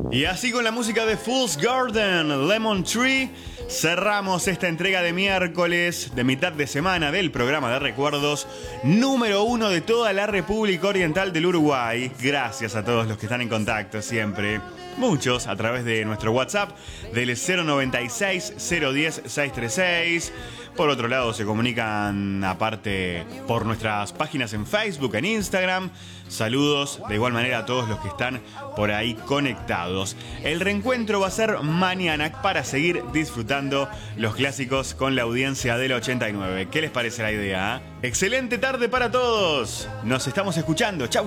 Y así con la música de Fool's Garden, Lemon Tree, cerramos esta entrega de miércoles de mitad de semana del programa de recuerdos número 1 de toda la República Oriental del Uruguay. Gracias a todos los que están en contacto siempre. Muchos a través de nuestro WhatsApp del 096 010 636. Por otro lado se comunican aparte por nuestras páginas en Facebook, en Instagram. Saludos de igual manera a todos los que están por ahí conectados. El reencuentro va a ser mañana para seguir disfrutando los clásicos con la audiencia del 89. ¿Qué les parece la idea? Excelente tarde para todos. Nos estamos escuchando. Chau.